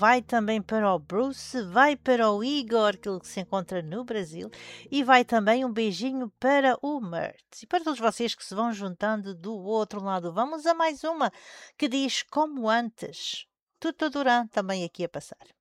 vai também para o Bruce, vai para o Igor, que se encontra no Brasil, e vai também um beijinho para o Mert. E para todos vocês que se vão juntando do outro lado, vamos a mais uma que diz como antes. Tudo Duran também aqui a passar.